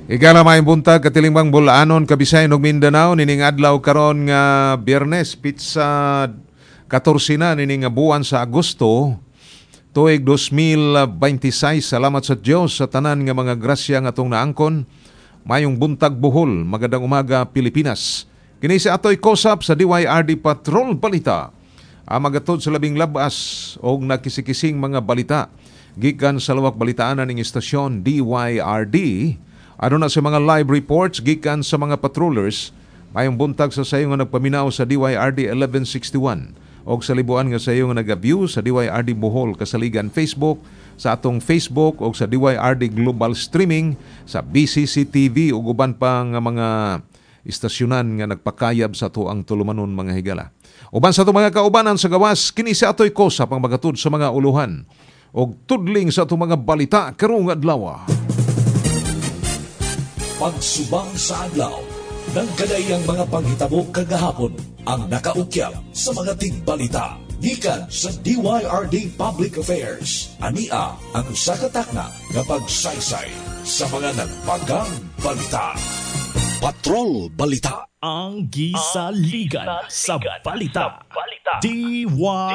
Igala may buntag katilingbang Bulanon, Kabisay ug Mindanao nining adlaw karon nga Biyernes pizza 14 na nining nga buwan sa Agosto tuig 2026. Salamat sa Dios sa tanan nga mga grasya nga atong naangkon. Mayong buntag Bohol, magandang umaga Pilipinas. Kini sa atoy kosap sa DYRD Patrol Balita. Magatod sa labing labas og nakisikising mga balita gikan sa luwak balitaan ning istasyon DYRD. Ano na sa mga live reports gikan sa mga patrollers, mayong buntag sa sayo nga nagpaminaw sa DYRD 1161 o sa libuan nga sayo nga nag-view sa DYRD Bohol kasaligan Facebook, sa atong Facebook o sa DYRD Global Streaming, sa BCC TV ug uban pa nga mga istasyonan nga nagpakayab sa tuang tulumanon mga higala. Uban sa itong mga kaubanan sa gawas, kini sa ato'y kosap ang magatud sa mga uluhan o tudling sa itong mga balita karong adlaw. Pagsubang sa adlaw, nagkadayang mga panghitabo kagahapon ang nakaukyap sa mga tigbalita gikan sa DYRD Public Affairs. Ania ang usa ka takna nga pagsaysay sa mga nagpagang balita. Patrol Balita. Ang gisaligan sa balita. DYRD